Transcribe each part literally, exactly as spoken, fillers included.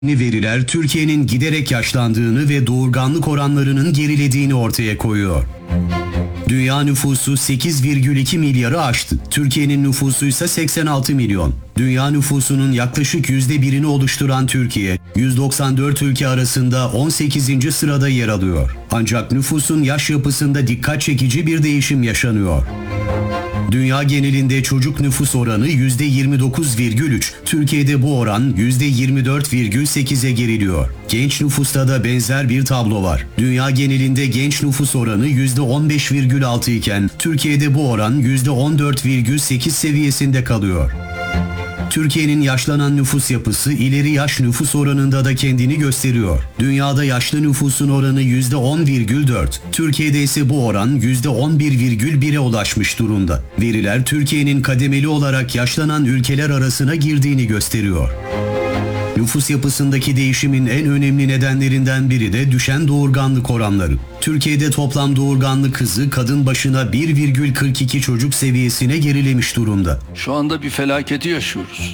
Veriler Türkiye'nin giderek yaşlandığını ve doğurganlık oranlarının gerilediğini ortaya koyuyor. Dünya nüfusu sekiz virgül iki milyarı aştı. Türkiye'nin nüfusu ise seksen altı milyon. Dünya nüfusunun yaklaşık yüzde birini oluşturan Türkiye, yüz doksan dört ülke arasında on sekizinci sırada yer alıyor. Ancak nüfusun yaş yapısında dikkat çekici bir değişim yaşanıyor. Dünya genelinde çocuk nüfus oranı yüzde yirmi dokuz virgül üç, Türkiye'de bu oran yüzde yirmi dört virgül sekize geriliyor. Genç nüfusta da benzer bir tablo var. Dünya genelinde genç nüfus oranı yüzde on beş virgül altı iken Türkiye'de bu oran yüzde on dört virgül sekiz seviyesinde kalıyor. Türkiye'nin yaşlanan nüfus yapısı ileri yaş nüfus oranında da kendini gösteriyor. Dünyada yaşlı nüfusun oranı yüzde on virgül dört, Türkiye'de ise bu oran yüzde on bir virgül bire ulaşmış durumda. Veriler Türkiye'nin kademeli olarak yaşlanan ülkeler arasına girdiğini gösteriyor. Nüfus yapısındaki değişimin en önemli nedenlerinden biri de düşen doğurganlık oranları. Türkiye'de toplam doğurganlık hızı kadın başına bir virgül kırk iki çocuk seviyesine gerilemiş durumda. Şu anda bir felaketi yaşıyoruz.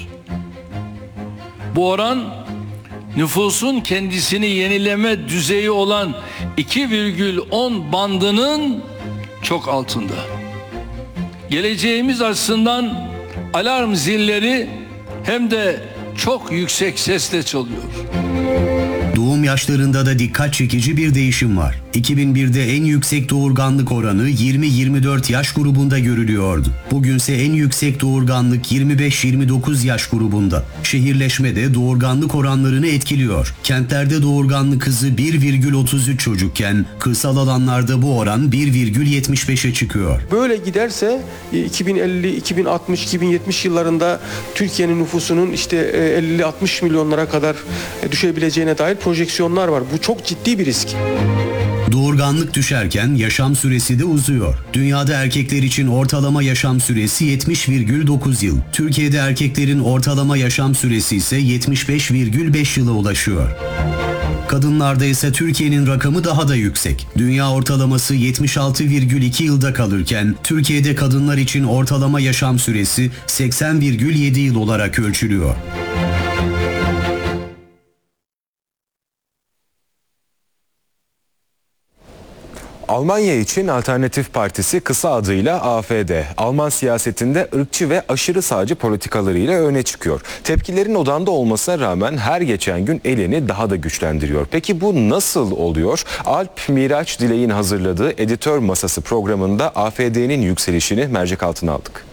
Bu oran nüfusun kendisini yenileme düzeyi olan iki virgül on bandının çok altında. Geleceğimiz açısından alarm zilleri hem de çok yüksek sesle çalıyor. Doğum yaşlarında da dikkat çekici bir değişim var. iki bin birde en yüksek doğurganlık oranı yirmi yirmi dört yaş grubunda görülüyordu. Bugünse en yüksek doğurganlık yirmi beş yirmi dokuz yaş grubunda. Şehirleşme de doğurganlık oranlarını etkiliyor. Kentlerde doğurganlık hızı bir virgül otuz üç çocukken kırsal alanlarda bu oran bir virgül yetmiş beşe çıkıyor. Böyle giderse iki bin elli, iki bin altmış, iki bin yetmiş yıllarında Türkiye'nin nüfusunun işte elli altmış milyonlara kadar düşebileceğine dair projeksiyonlar var. Bu çok ciddi bir risk. Doğurganlık düşerken yaşam süresi de uzuyor. Dünyada erkekler için ortalama yaşam süresi yetmiş virgül dokuz yıl. Türkiye'de erkeklerin ortalama yaşam süresi ise yetmiş beş virgül beş yıla ulaşıyor. Kadınlarda ise Türkiye'nin rakamı daha da yüksek. Dünya ortalaması yetmiş altı virgül iki yılda kalırken Türkiye'de kadınlar için ortalama yaşam süresi seksen virgül yedi yıl olarak ölçülüyor. Almanya için Alternatif Partisi, kısa adıyla A F D, Alman siyasetinde ırkçı ve aşırı sağcı politikalarıyla öne çıkıyor. Tepkilerin odağında olmasına rağmen her geçen gün elini daha da güçlendiriyor. Peki bu nasıl oluyor? Alp Miraç Dilek'in hazırladığı Editör Masası programında A F D'nin yükselişini mercek altına aldık.